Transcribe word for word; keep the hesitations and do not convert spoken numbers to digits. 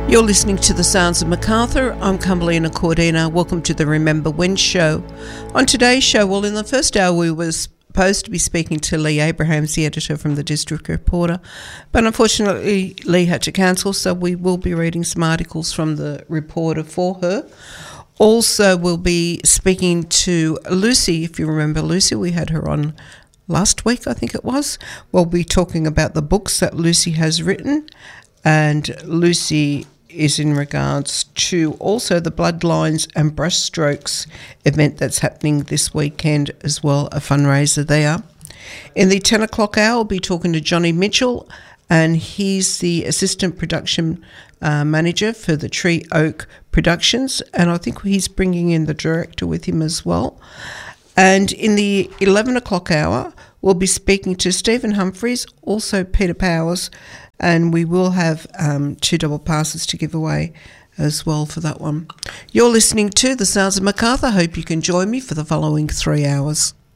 You're listening to The Sounds of Macarthur. I'm Cumberlina Cordina. Welcome to the Remember When show. On today's show, well, in the first hour we were supposed to be speaking to Lee Abrahams, the editor from the District Reporter, but unfortunately Lee had to cancel, so we will be reading some articles from the Reporter for her. Also, we'll be speaking to Lucy. If you remember Lucy, we had her on last week, I think it was. We'll be talking about the books that Lucy has written, and Lucy is in regards to also the Bloodlines and Brushstrokes event that's happening this weekend as well, a fundraiser there. In the ten o'clock hour, we'll be talking to Johnny Mitchell, and he's the assistant production uh, manager for the Tree Oak Productions, and I think he's bringing in the director with him as well. And in the eleven o'clock hour, we'll be speaking to Stephen Humphreys, also Peter Powers, and we will have um, two double passes to give away as well for that one. You're listening to The Sounds of Macarthur. Hope you can join me for the following three hours.